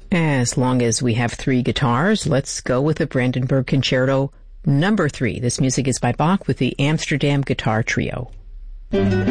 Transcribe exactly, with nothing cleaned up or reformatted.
As long as we have three guitars, let's go with the Brandenburg Concerto number three. This music is by Bach with the Amsterdam Guitar Trio.